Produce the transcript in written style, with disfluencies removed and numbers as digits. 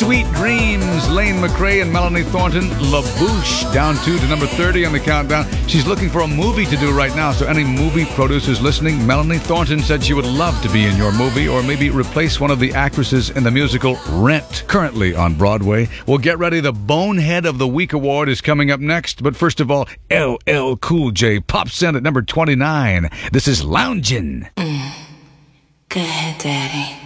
Sweet Dreams, Lane McRae and Melanie Thornton. La Bouche, down 2 to number 30 on the countdown. She's looking for a movie to do right now, so any movie producers listening, Melanie Thornton said she would love to be in your movie or maybe replace one of the actresses in the musical Rent, currently on Broadway. Well, get ready. The Bonehead of the Week award is coming up next, but first of all, LL Cool J pops in at number 29. This is Loungin'. Go ahead, Daddy.